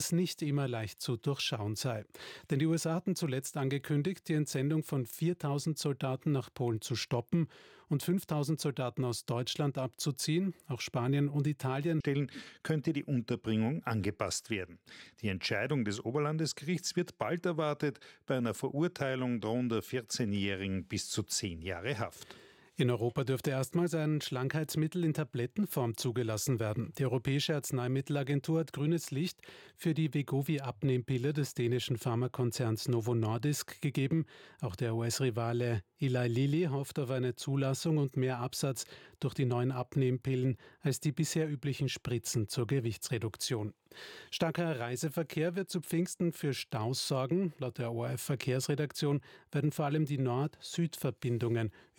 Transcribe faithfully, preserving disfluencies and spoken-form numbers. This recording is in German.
es nicht immer leicht zu durchschauen sei. Denn die U S A hatten zuletzt angekündigt, die Entsendung von viertausend Soldaten nach Polen zu stoppen und fünftausend Soldaten aus Deutschland abzuziehen. Auch Spanien und Italien stellen, könnte die Unterbringung angepasst werden. Die Entscheidung des Oberlandesgerichts wird bald erwartet. Bei einer Verurteilung drohen der vierzehnjährigen bis zu zehn Jahre Haft. In Europa dürfte erstmals ein Schlankheitsmittel in Tablettenform zugelassen werden. Die Europäische Arzneimittelagentur hat grünes Licht für die Wegovy-Abnehmpille des dänischen Pharmakonzerns Novo Nordisk gegeben. Auch der U S-Rivale Eli Lilly hofft auf eine Zulassung und mehr Absatz durch die neuen Abnehmpillen als die bisher üblichen Spritzen zur Gewichtsreduktion. Starker Reiseverkehr wird zu Pfingsten für Staus sorgen. Laut der O R F-Verkehrsredaktion werden vor allem die Nord-Süd-Verbindungen